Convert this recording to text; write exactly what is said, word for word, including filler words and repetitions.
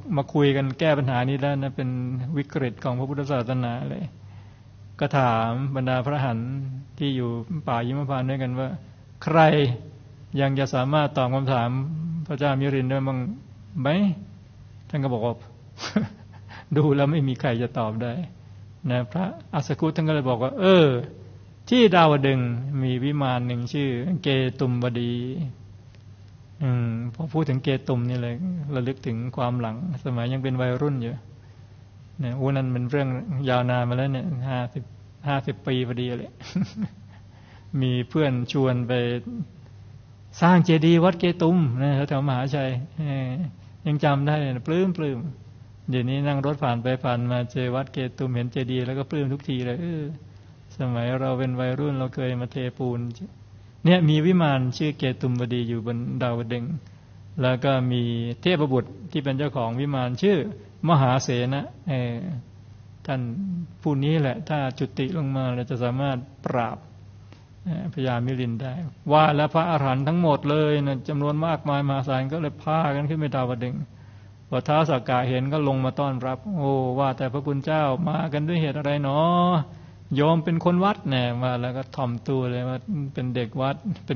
มาคุยกันแก้ปัญหานี้ได้นะเป็นวิกฤตของพระพุทธศาสนาเลยก็ถามบรรดาพระอรหันต์ที่อยู่ป่ายิมพานต์ด้วยกันว่าใครยังจะสามารถตอบคำถามพระเจ้ามิรินได้บ้างไหมท่านก็บอกว่า ดูแล้วไม่มีใครจะตอบได้นะพระอัสสกุท่านก็เลยบอกว่าเออที่ดาวดึงมีวิมานหนึ่งชื่อเกตุมบดีอืมพอพูดถึงเกตุมนี่เลยระลึกถึงความหลังสมัยยังเป็นวัยรุ่นอยู่เนี่ยโอ้นั่นเป็นเรื่องยาวนานมาแล้วเนี่ยห้าสิบห้าสิบปีพอดีเลย มีเพื่อนชวนไปสร้างเจดีย์วัดเกตุมนะแถวมหาชัยยังจำได้เลยปลื้มปลื้มเดี๋ยวนี้นั่งรถผ่านไปผ่านมาเจอวัดเกตุมเห็นเจดีย์แล้วก็ปลื้มทุกทีเลยเออสมัยเราเป็นวัยรุ่นเราเคยมาเทปูนเนี่ยมีวิมานชื่อเกตุมบดีอยู่บนดาวดึงส์แล้วก็มีเทพบุตรที่เป็นเจ้าของวิมานชื่อมหาเสนะเออท่านผู้นี้แหละถ้าจุติลงมาเราจะสามารถปราบพญามิลินได้ว่าแล้วพระอรหันต์ทั้งหมดเลยนะจำนวนมากมายมหาศาลก็เลยพากันขึ้นไปดาวดึงส์พอท้าวสักกะเห็นก็ลงมาต้อนรับโอ้ว่าแต่พระคุณเจ้ามากันด้วยเหตุอะไรเนาะโยมเป็นคนวัดแน่มาแล้วก็ถ่อมตัวเลยว่าเป็นเด็กวัด